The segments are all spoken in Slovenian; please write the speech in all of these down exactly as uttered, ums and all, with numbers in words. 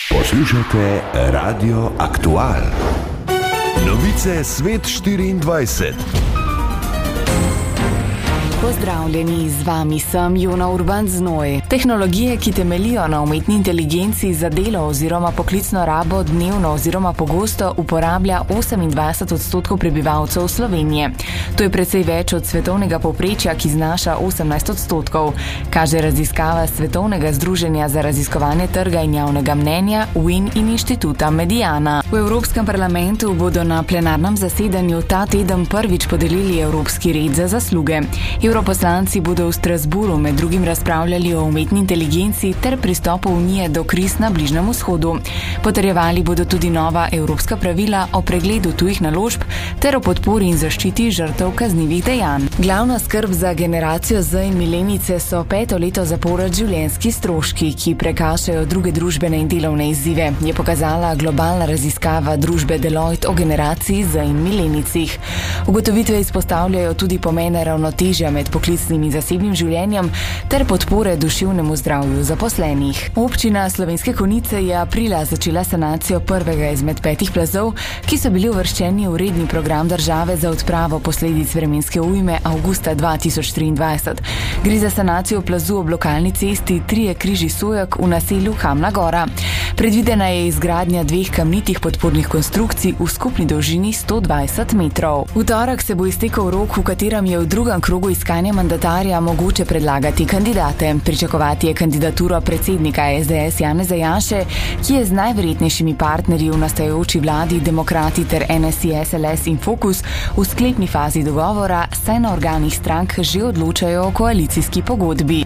Poslušajte Radio Aktual. Novice Svet štiriindvajset. Pozdravljeni, z vami sem Jona Urban Znoj. Tehnologije, ki temeljijo na umetni inteligenci za delo oziroma poklicno rabo dnevno oziroma pogosto uporablja osemindvajset odstotkov prebivalcev Slovenije. To je precej več od svetovnega povprečja, ki znaša osemnajst odstotkov, kaže raziskava Svetovnega združenja za raziskovanje trga in javnega mnenja W I N in inštituta Mediana. V Evropskem parlamentu bodo na plenarnem zasedanju ta teden prvič podelili Evropski red za zasluge. Evroposlanci bodo v Strasburu med drugim razpravljali o umetni inteligenci ter pristopu Unije do kriz na Bližnjem vzhodu. Potrjevali bodo tudi nova evropska pravila o pregledu tujih naložb ter o podpori in zaščiti žrtev kaznivih dejanj. Glavna skrb za generacijo Z in milenice so peto leto zapored življenjski stroški, ki prekašajo druge družbene in delovne izzive, je pokazala globalna raziskava družbe Deloitte o generaciji Z in milenicih. Ugotovitve izpostavljajo tudi pomene ravnotežja med poklicnim in zasebnim življenjem ter podpore duševnemu zdravju zaposlenih. Občina Slovenske Konjice je aprila začela sanacijo prvega izmed petih plazov, ki so bili uvrščeni v redni program države za odpravo posledic vremenske ujme avgusta dva tisoč triindvajset. Gre za sanacijo plazu ob lokalni cesti Trije križi Sojek v naselju Kamna Gora. Predvidena je izgradnja dveh kamnitih podpornih konstrukcij v skupni dolžini sto dvajset metrov. V torek se bo iztekel rok, v katerem je v drugem krogu iskanja mandatarja mogoče predlagati kandidate. Pričakovati je kandidaturo predsednika S D S Janeza Janše, ki je z najverjetnejšimi partnerji v nastajajoči vladi Demokrati ter N S I S L S in Fokus v sklepni fazi dogovora, saj na organih strank že odločajo o koalicijski pogodbi.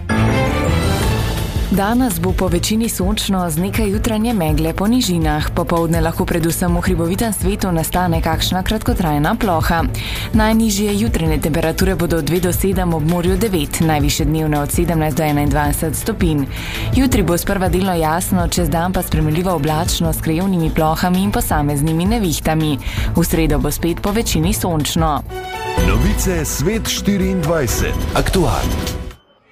Danes bo po večini sončno z nekaj jutranje megle po nižinah. Popoldne lahko predvsem v hribovitem svetu nastane kakšna kratkotrajna ploha. Najnižje jutranje temperature bodo od dve do sedem, ob morju devet, najvišje dnevne od sedemnajst do enaindvajset stopinj. Jutri bo sprva delno jasno, čez dan pa spremenljivo oblačno s krajevnimi plohami in posameznimi nevihtami. V sredo bo spet po večini sončno. Novice Svet štiriindvajset. Aktual.